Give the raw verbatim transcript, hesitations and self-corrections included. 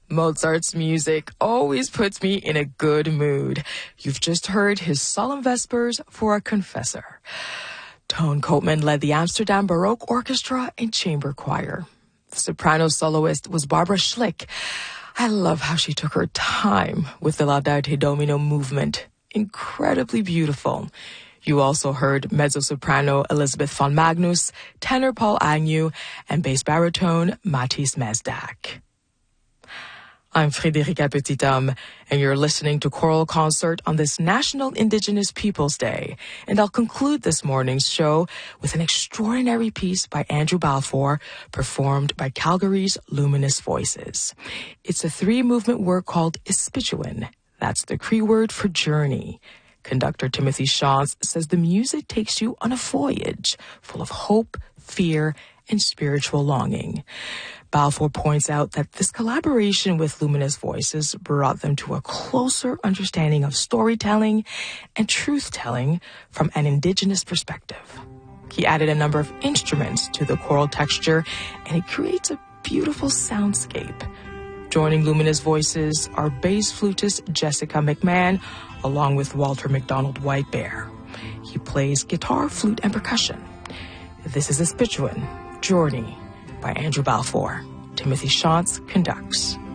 Mozart's music always puts me in a good mood. You've just heard his Solemn Vespers for a Confessor. Tone Koopman led the Amsterdam Baroque Orchestra and Chamber Choir. The soprano soloist was Barbara Schlick. I love how she took her time with the Laudate Domino movement. Incredibly beautiful. You also heard mezzo-soprano Elizabeth von Magnus, tenor Paul Agnew, and bass baritone Matisse Mesdak. I'm Frédérica Petithomme, and you're listening to Choral Concert on this National Indigenous Peoples Day. And I'll conclude this morning's show with an extraordinary piece by Andrew Balfour, performed by Calgary's Luminous Voices. It's a three-movement work called Ispituin. That's the Cree word for journey. Conductor Timothy Shantz says the music takes you on a voyage full of hope, fear, and spiritual longing. Balfour points out that this collaboration with Luminous Voices brought them to a closer understanding of storytelling and truth-telling from an Indigenous perspective. He added a number of instruments to the choral texture, and it creates a beautiful soundscape. Joining Luminous Voices are bass flutist Jessica McMahon, along with Walter McDonald Whitebear. He plays guitar, flute, and percussion. This is Ispituin, Journey, by Andrew Balfour. Timothy Shantz conducts.